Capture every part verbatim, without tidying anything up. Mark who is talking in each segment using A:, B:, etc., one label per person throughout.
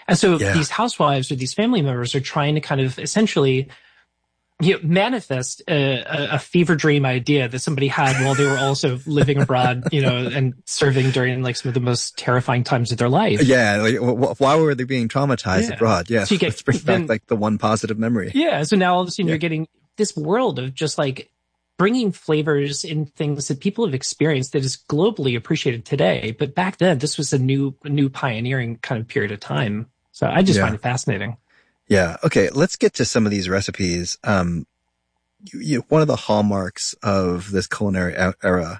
A: And so
B: Yeah.
A: these housewives or these family members are trying to kind of essentially, you know, manifest a, a, a fever dream idea that somebody had while they were also living abroad, you know, and serving during like some of the most terrifying times of their life.
B: Yeah, like w- w- why were they being traumatized
A: Yeah.
B: abroad? Yeah,
A: So you get-
B: let's bring
A: then-
B: back like the one positive memory.
A: Yeah. So now all of a sudden
B: Yeah.
A: you're getting this world of just like bringing flavors in things that people have experienced that is globally appreciated today. But back then, this was a new, a new pioneering kind of period of time. So I just
B: Yeah.
A: find it fascinating.
B: Yeah. Okay. Let's get to some of these recipes. Um, you, you, one of the hallmarks of this culinary e- era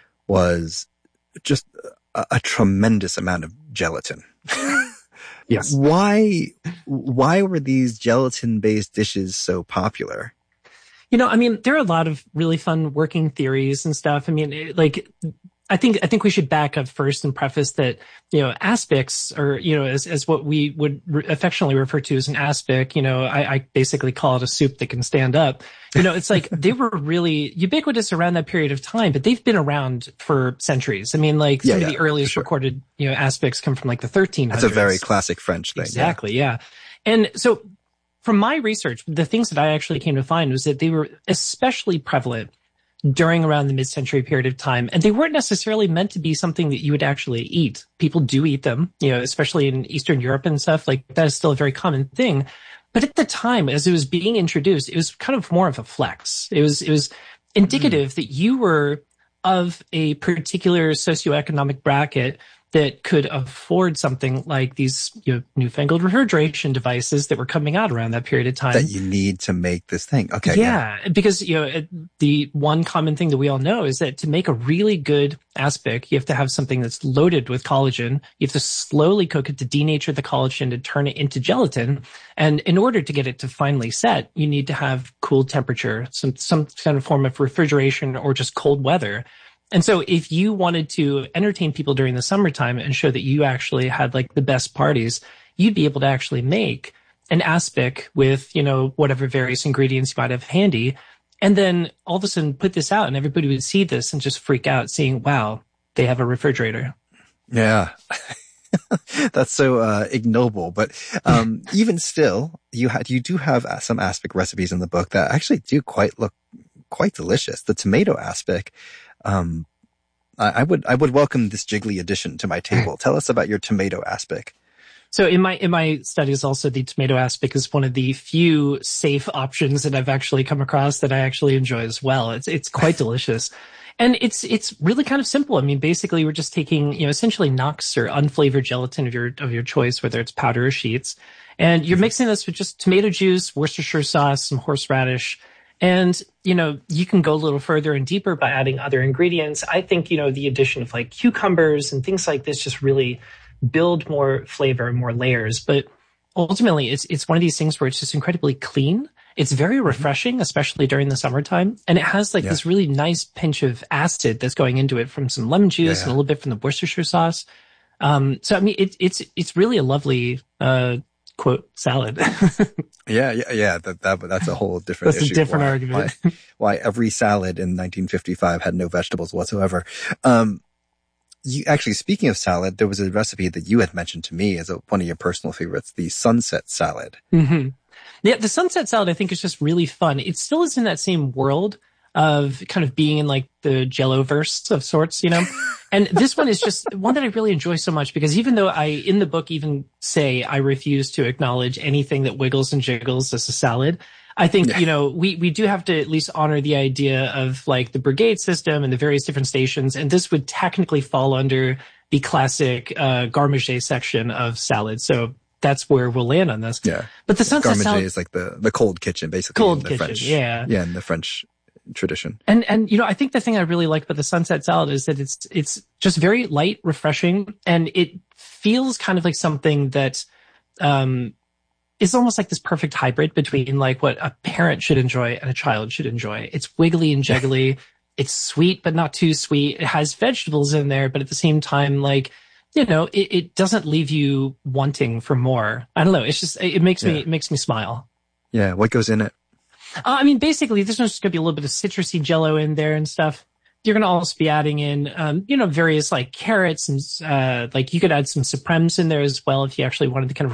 B: was just a, a tremendous amount of gelatin.
A: Yes.
B: Why, why were these gelatin-based dishes so popular?
A: You know, I mean, there are a lot of really fun working theories and stuff. I mean, it, like, I think, I think we should back up first and preface that, you know, aspics or, you know, as, as what we would re- affectionately refer to as an aspic, you know, I, I basically call it a soup that can stand up. You know, it's like they were really ubiquitous around that period of time, but they've been around for centuries. I mean, like
B: Yeah,
A: some
B: yeah,
A: of the earliest
B: for sure.
A: recorded, you know, aspics come from like the thirteen hundreds.
B: It's a very classic French thing.
A: Exactly. Yeah. And so from my research, the things that I actually came to find was that they were especially prevalent during around the mid-century period of time. And they weren't necessarily meant to be something that you would actually eat. People do eat them, you know, especially in Eastern Europe and stuff. Like that is still a very common thing. But at the time, as it was being introduced, it was kind of more of a flex. It was, it was indicative mm. that you were of a particular socioeconomic bracket that could afford something like these, you know, newfangled refrigeration devices that were coming out around that period of time.
B: That you need to make this thing. Okay.
A: Yeah, yeah. Because, you know, it, the one common thing that we all know is that to make a really good aspic, you have to have something that's loaded with collagen. You have to slowly cook it to denature the collagen to turn it into gelatin. And in order to get it to finally set, you need to have cool temperature, some, some kind of form of refrigeration or just cold weather. And so if you wanted to entertain people during the summertime and show that you actually had like the best parties, you'd be able to actually make an aspic with, you know, whatever various ingredients you might have handy. And then all of a sudden put this out and everybody would see this and just freak out seeing, wow, they have a refrigerator.
B: Yeah. That's so uh, ignoble. But um, even still, you had you do have some aspic recipes in the book that actually do quite look quite delicious. The tomato aspic. Um, I, I would, I would welcome this jiggly addition to my table. Tell us about your tomato aspic.
A: So in my, in my studies also, the tomato aspic is one of the few safe options that I've actually come across that I actually enjoy as well. It's, it's quite delicious. And it's, it's really kind of simple. I mean, basically we're just taking, you know, essentially Knox or unflavored gelatin of your, of your choice, whether it's powder or sheets. And you're mixing this with just tomato juice, Worcestershire sauce, some horseradish. And, you know, you can go a little further and deeper by adding other ingredients. I think, you know, the addition of like cucumbers and things like this just really build more flavor and more layers. But ultimately, it's it's one of these things where it's just incredibly clean. It's very refreshing, especially during the summertime. And it has like yeah. this really nice pinch of acid that's going into it from some lemon juice yeah, yeah. and a little bit from the Worcestershire sauce. Um, so, I mean, it, it's it's really a lovely uh quote salad.
B: yeah, yeah, yeah. That, that that's a whole different
A: that's
B: issue.
A: a different
B: why,
A: argument.
B: Why, why every salad in nineteen fifty-five had no vegetables whatsoever. Um, you actually, speaking of salad, there was a recipe that you had mentioned to me as a, one of your personal favorites, the sunset salad.
A: Mm-hmm. Yeah, the sunset salad I think is just really fun. It still is in that same world of kind of being in like the Jello-verse of sorts, you know? And this one is just one that I really enjoy so much because even though I, in the book, even say I refuse to acknowledge anything that wiggles and jiggles as a salad, I think, yeah. you know, we, we do have to at least honor the idea of like the brigade system and the various different stations. And this would technically fall under the classic, uh, garde section of salad. So that's where we'll land on this.
B: Yeah.
A: But the sunset
B: garde
A: salad
B: is like the, the cold kitchen, basically.
A: Cold
B: in the
A: kitchen.
B: French,
A: yeah.
B: Yeah. In the French tradition.
A: And, and, you know, I think the thing I really like about the sunset salad is that it's, it's just very light, refreshing, and it feels kind of like something that, um, is almost like this perfect hybrid between like what a parent should enjoy and a child should enjoy. It's wiggly and jiggly. It's sweet, but not too sweet. It has vegetables in there, but at the same time, like, you know, it, it doesn't leave you wanting for more. I don't know. It's just, it makes yeah. me, it makes me smile.
B: Yeah. What goes in it?
A: Uh, I mean, basically, there's just going to be a little bit of citrusy jello in there and stuff. You're going to also be adding in, um, you know, various like carrots and, uh, like you could add some supremes in there as well if you actually wanted to kind of